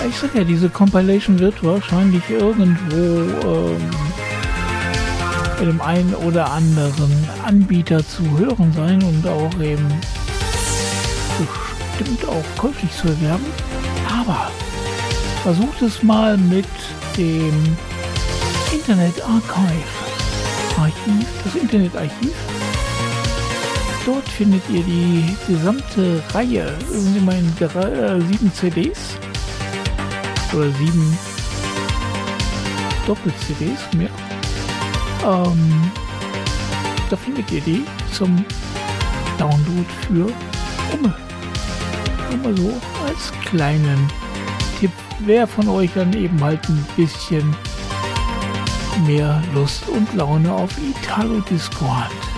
Ich sag ja, diese Compilation wird wahrscheinlich irgendwo bei dem einen oder anderen Anbieter zu hören sein und auch eben bestimmt auch käuflich zu erwerben. Aber versucht es mal mit dem Internet Archive. Das Internetarchiv. Dort findet ihr die gesamte Reihe, das sind immerhin 7 CDs oder 7 Doppel-CDs mehr. Da findet ihr die zum Download für Umme. Nur mal so als kleinen Tipp, wer von euch dann eben halt ein bisschen mehr Lust und Laune auf Italo-Disco hat.